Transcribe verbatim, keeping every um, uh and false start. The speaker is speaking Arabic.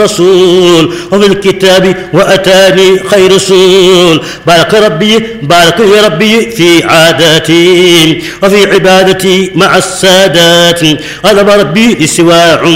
رسول وفي الكتاب وأتاني خير رسول. بارك ربي بارك يا ربي في عاداتي وفي عبادتي مع السادات. غضب ربي لسواع